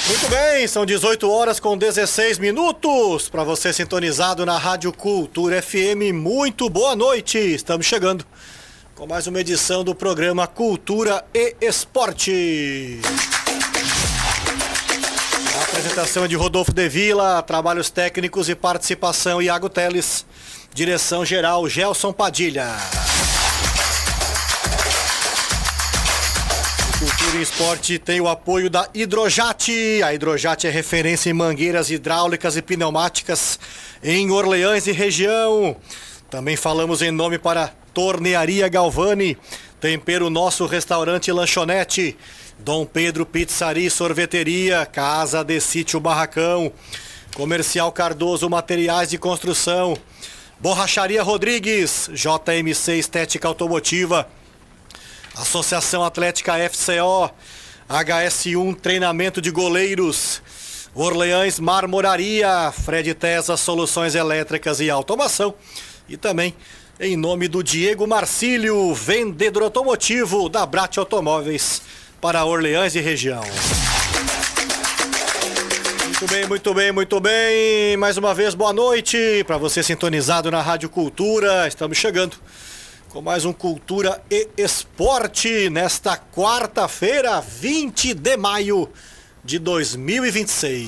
Muito bem, são 18 horas com 16 minutos. Para você sintonizado na Rádio Cultura FM, muito boa noite. Estamos chegando com mais uma edição do programa Cultura e Esporte. A apresentação é de Rodolfo de Vila, trabalhos técnicos e participação Iago Teles, direção geral Gelson Padilha. Cultura e Esporte tem o apoio da Hidrojat. A Hidrojat é referência em mangueiras hidráulicas e pneumáticas em Orleans e região. Também falamos em nome para Tornearia Galvani, Tempero Nosso Restaurante e Lanchonete, Dom Pedro Pizzaria e Sorveteria, Casa de Sítio Barracão, Comercial Cardoso Materiais de Construção, Borracharia Rodrigues, JMC Estética Automotiva, Associação Atlética FCO, HS1 Treinamento de Goleiros, Orleans Marmoraria, Fred Tesa Soluções Elétricas e Automação. E também em nome do Diego Marcílio, vendedor automotivo da Brat Automóveis para Orleans e região. Muito bem. Mais uma vez, boa noite para você sintonizado na Rádio Cultura. Estamos chegando com mais um Cultura e Esporte nesta quarta-feira, 20 de maio de 2026.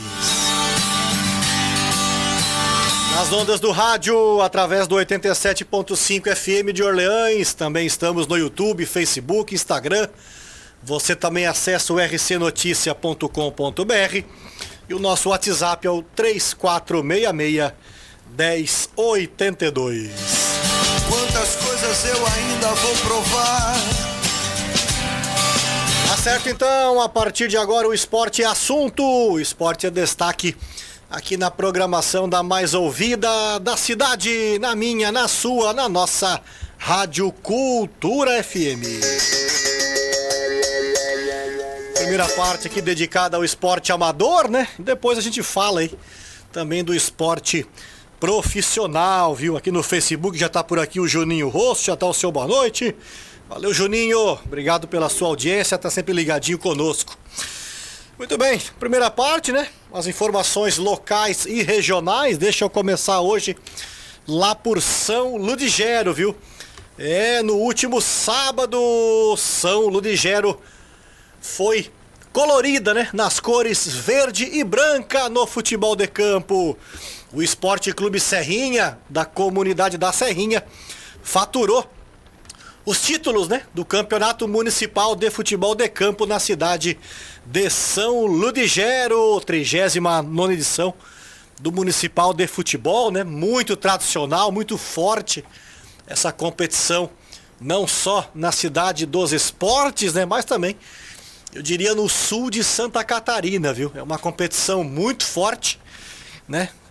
Nas ondas do rádio, através do 87.5 FM de Orleans, também estamos no YouTube, Facebook, Instagram. Você também acessa o rcnoticia.com.br e o nosso WhatsApp é o 3466-1082. Quantas coisas eu ainda vou provar. Tá certo então, a partir de agora o esporte é assunto, o esporte é destaque aqui na programação da mais ouvida da cidade, na minha, na sua, na nossa Rádio Cultura FM. Primeira parte aqui dedicada ao esporte amador, né? Depois a gente fala aí também do esporte profissional, viu? Aqui no Facebook já tá por aqui o Juninho Rosto, já tá o seu boa noite. Valeu, Juninho. Obrigado pela sua audiência, tá sempre ligadinho conosco. Muito bem, primeira parte, né? As informações locais e regionais. Deixa eu começar hoje lá por São Ludigero, viu? No último sábado, São Ludigero foi colorida, né? Nas cores verde e branca no futebol de campo. O Esporte Clube Serrinha, da comunidade da Serrinha, faturou os títulos, né, do Campeonato Municipal de Futebol de Campo na cidade de São Ludigero, 39ª edição do Municipal de Futebol, né? Muito tradicional, muito forte essa competição, não só na cidade dos esportes, né, mas também, eu diria, no sul de Santa Catarina, viu? É uma competição muito forte, né?